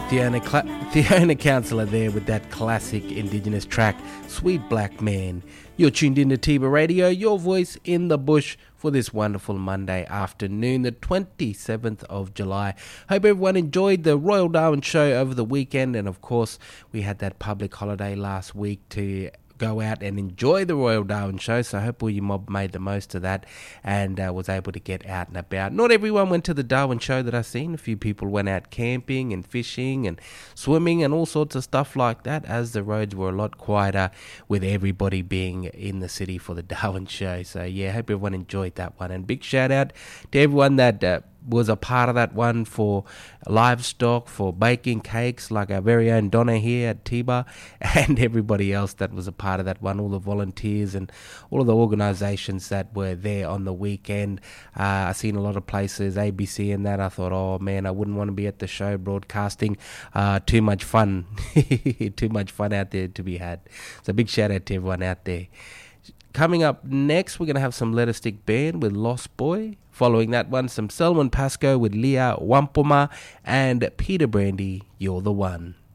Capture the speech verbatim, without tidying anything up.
Fiona, Cla- Fiona Councillor there with that classic Indigenous track, Sweet Black Man. You're tuned in to Tiba Radio, your voice in the bush for this wonderful Monday afternoon, the twenty-seventh of July. Hope everyone enjoyed the Royal Darwin show over the weekend, and of course we had that public holiday last week to go out and enjoy the Royal Darwin show, so I hope all your mob made the most of that and uh, was able to get out and about. Not everyone went to the Darwin show that I've seen. A few people went out camping and fishing and swimming and all sorts of stuff like that, as the roads were a lot quieter with everybody being in the city for the Darwin show. So yeah, I hope everyone enjoyed that one, and big shout out to everyone that uh, was a part of that one for livestock, for baking cakes like our very own Donna here at Tiba, and everybody else that was a part of that one, all the volunteers and all of the organisations that were there on the weekend. Uh, I've seen a lot of places, A B C and that. I thought, oh man, I wouldn't want to be at the show broadcasting. Uh, too much fun. Too much fun out there to be had. So big shout out to everyone out there. Coming up next, we're going to have some Let Us Stick Band with Lost Boy. Following that one, some Selwyn Pascoe with Leah Wampuma, and Peter Brandy, You're the One.